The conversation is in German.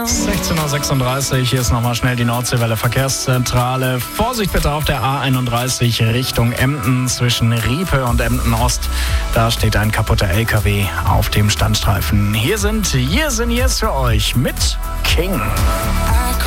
16:36 Uhr, hier ist nochmal schnell die Nordseewelle Verkehrszentrale. Vorsicht bitte auf der A31 Richtung Emden zwischen Riepe und Emden Ost. Da steht ein kaputter LKW auf dem Standstreifen. Hier sind Years and Years für euch mit King.